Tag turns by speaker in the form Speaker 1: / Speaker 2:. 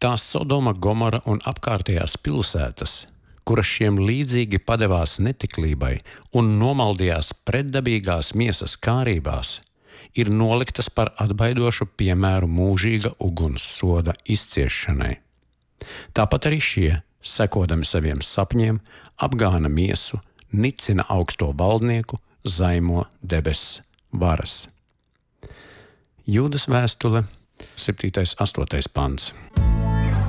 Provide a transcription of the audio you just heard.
Speaker 1: Tā Sodoma, Gomora un apkārtējās pilsētas, kuras šiem līdzīgi padevās netiklībai un nomaldījās pretdabīgās miesas kārībās, ir noliktas par atbaidošu piemēru mūžīga ugunssoda izciešanai. Tāpat arī šie, sekodami saviem sapņiem, apgāna miesu, nicina augsto valdnieku, zaimo debesu varas. Jūdas vēstule, 7.8. pants.